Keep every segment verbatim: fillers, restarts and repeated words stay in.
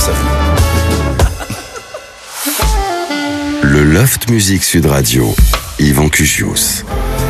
Le Loft Music Sud Radio, Yvan Cugius.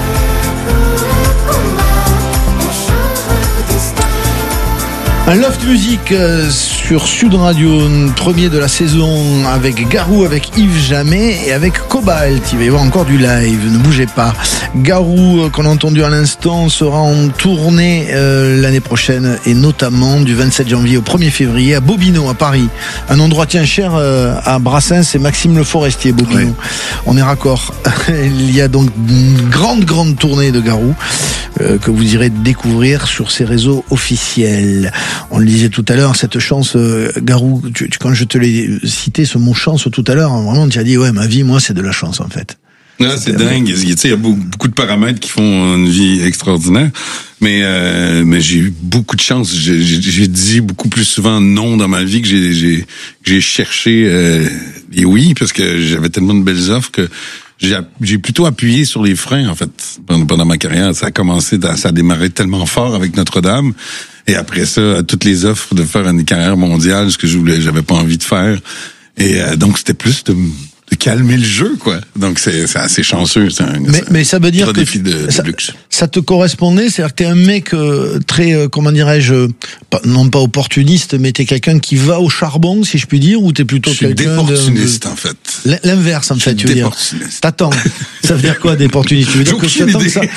Un Loft Music euh, sur Sud Radio, premier de la saison avec Garou, avec Yves Jamais et avec Cobalt. Il va y avoir encore du live, ne bougez pas. Garou, euh, qu'on a entendu à l'instant, sera en tournée euh, l'année prochaine et notamment du vingt-sept janvier au premier février à Bobino, à Paris. Un endroit tient cher euh, à Brassens, c'est Maxime Le Forestier, Bobino. Oui. On est raccord. Il y a donc une grande, grande tournée de Garou euh, que vous irez découvrir sur ses réseaux officiels. On le disait tout à l'heure, cette chance, euh, Garou, tu, tu, quand je te l'ai cité, ce mot chance tout à l'heure, vraiment, tu as dit, ouais, ma vie, moi, c'est de la chance, en fait. Non, c'est, c'est dingue. Il y a beaucoup de paramètres qui font une vie extraordinaire. Mais euh, mais j'ai eu beaucoup de chance. J'ai, j'ai, j'ai dit beaucoup plus souvent non dans ma vie que j'ai j'ai, j'ai cherché euh, les oui, parce que j'avais tellement de belles offres que j'ai, j'ai plutôt appuyé sur les freins, en fait, pendant, pendant ma carrière. Ça a commencé, ça a démarré tellement fort avec Notre-Dame. Et après ça, toutes les offres de faire une carrière mondiale, ce que je voulais, j'avais pas envie de faire. Et euh, donc, c'était plus de, de calmer le jeu, quoi. Donc, c'est, c'est assez chanceux. C'est un, mais, c'est mais ça veut dire un que défi de, de ça, luxe. Ça te correspondait, c'est-à-dire que t'es un mec euh, très, euh, comment dirais-je, pas, non pas opportuniste, mais t'es quelqu'un qui va au charbon, si je puis dire, ou t'es plutôt je suis quelqu'un d'opportuniste, de, de... en fait. L'inverse, en fait, tu veux dire. T'attends. Ça veut dire quoi, d'opportuniste? Tu veux dire que tu attends que ça?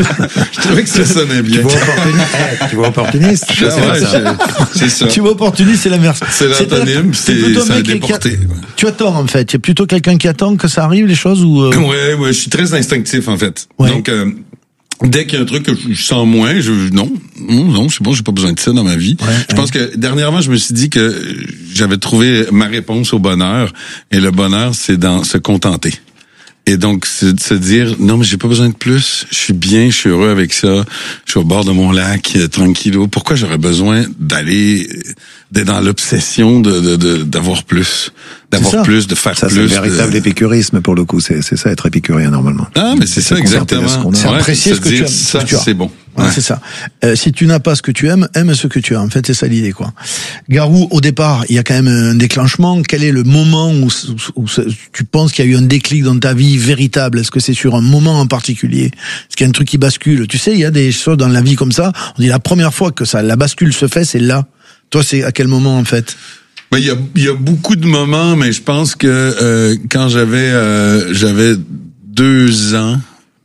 Je trouvais que ça sonnait bien. Tu vois opportuniste? Eh, tu vois opportuniste? C'est, vrai, ça. c'est ça. Tu vois opportuniste, c'est l'inverse. C'est l'antonyme, c'est, c'est, c'est un déporté. Qui, tu attends, en fait. Tu es plutôt quelqu'un qui attend que ça arrive, les choses, ou, euh... Ouais, ouais, je suis très instinctif, en fait. Ouais. Donc, euh, dès qu'il y a un truc que je sens moins, je non, non, non, c'est bon, j'ai pas besoin de ça dans ma vie. Ouais, je ouais. pense que dernièrement, je me suis dit que j'avais trouvé ma réponse au bonheur, et le bonheur, c'est dans se contenter. Et donc, c'est de se dire, non, mais j'ai pas besoin de plus. Je suis bien, je suis heureux avec ça. Je suis au bord de mon lac, euh, tranquillo. Pourquoi j'aurais besoin d'aller, d'être dans l'obsession de, de, de d'avoir plus, d'avoir plus, de faire ça, plus. C'est le véritable de... épicurisme pour le coup. C'est, c'est ça, être épicurien normalement. Ah, mais c'est, c'est ça exactement. Ce c'est apprécier ouais, ce que tu aimes. Ça, que tu as. c'est bon. Ouais, ouais. C'est ça. Euh, si tu n'as pas ce que tu aimes, aime ce que tu as. En fait, c'est ça l'idée, quoi. Garou, au départ, il y a quand même un déclenchement. Quel est le moment où, où, où tu penses qu'il y a eu un déclic dans ta vie véritable? Est-ce que c'est sur un moment en particulier? Est-ce qu'il y a un truc qui bascule? Tu sais, il y a des choses dans la vie comme ça. On dit la première fois que ça, la bascule se fait, c'est là. Toi, c'est à quel moment, en fait? Ben, il y a, il y a beaucoup de moments, mais je pense que euh, quand j'avais, euh, j'avais deux ans.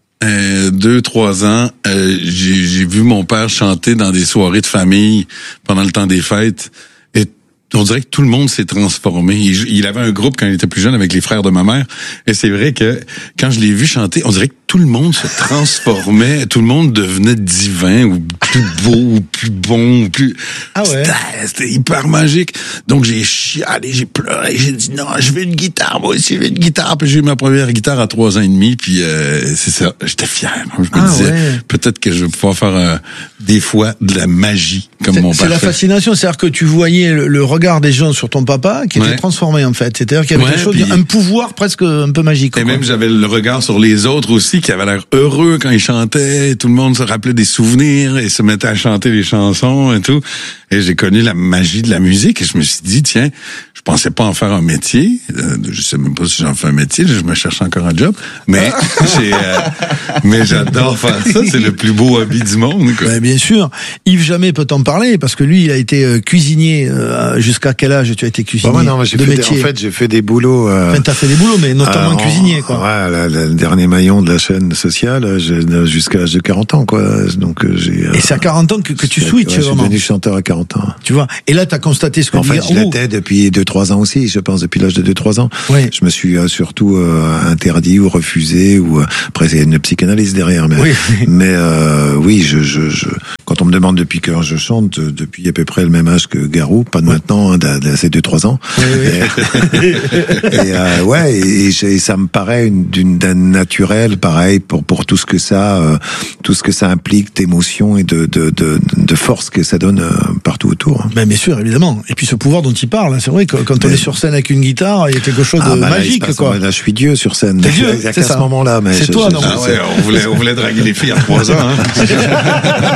Euh, deux, trois ans, euh, j'ai, j'ai vu mon père chanter dans des soirées de famille pendant le temps des fêtes. Et on dirait que tout le monde s'est transformé. Il, il avait un groupe quand il était plus jeune avec les frères de ma mère. Et c'est vrai que quand je l'ai vu chanter, on dirait que tout le monde se transformait. Tout le monde devenait divin ou plus beau ou plus bon ou plus... Ah ouais? C'était, c'était hyper magique. Donc j'ai chialé, j'ai pleuré, j'ai dit non, je veux une guitare, moi aussi je veux une guitare. Puis j'ai eu ma première guitare à trois ans et demi, puis euh, c'est ça, j'étais fier. Je me ah disais, ouais. peut-être que je vais pouvoir faire euh, des fois de la magie comme c'est, mon père. C'est la fait. fascination, c'est-à-dire que tu voyais le, le regard des gens sur ton papa qui était ouais. transformé en fait. C'est-à-dire qu'il y avait ouais, quelque chose, puis, un pouvoir presque un peu magique. Et quoi. Même j'avais le regard sur les autres aussi qui avaient l'air heureux quand ils chantaient. Tout le monde se rappelait des souvenirs et se mettait à chanter les chansons et tout. Et j'ai connu la magie de la musique et je me suis dit, tiens, je pensais pas en faire un métier. Euh, je sais même pas si j'en fais un métier. Je me cherche encore un job. Mais j'ai, euh, mais j'adore faire ça. C'est le plus beau hobby du monde, quoi. Ben, bien sûr. Yves Jamais peut t'en parler parce que lui, il a été euh, cuisinier. Euh, jusqu'à quel âge tu as été cuisinier? Bah, ouais, non, moi, j'ai de fait métier. Des, en fait, j'ai fait des boulots. Euh, enfin, t'as fait des boulots, mais notamment euh, cuisinier, quoi. Ouais, la, la, le dernier maillon de la chaîne sociale, jusqu'à l'âge de quarante ans, quoi. Donc j'ai. Euh, et c'est à quarante ans que, que tu switches, ouais, vraiment. Je suis devenu chanteur à quarante ans. Tu vois. Et là, t'as constaté ce que en tu fait, je l'étais depuis deux trois ans aussi, je pense, depuis l'âge de deux trois ans. Oui. Je me suis euh, surtout euh, interdit ou refusé, ou euh, après il y a une psychanalyse derrière, mais oui, mais euh, oui, je, je, je, quand on me demande depuis quand je chante, depuis à peu près le même âge que Garou, pas de ouais. maintenant, hein, de ces deux trois ans. Oui, oui. Et, et euh, ouais, et, et ça me paraît une, d'une, d'un naturel, pareil pour pour tout ce que ça, euh, tout ce que ça implique d'émotion et de de de, de force que ça donne euh, partout autour. Ben bien sûr, évidemment. Et puis ce pouvoir dont il parle, c'est vrai que quand mais... on est sur scène avec une guitare, il y a quelque chose ah, de bah magique, là, quoi. Là, je suis Dieu sur scène. T'es Dieu, c'est c'est à ça. ce moment-là, mais c'est je, toi, je, non ah ouais, on voulait, on voulait draguer les filles à trois ans. Hein.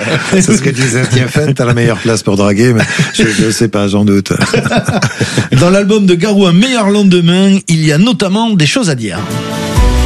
C'est ce que disait Tiens Fent, t'as la meilleure place pour draguer, mais je, je sais pas, j'en doute. Dans l'album de Garou, Un meilleur lendemain, il y a notamment des choses à dire.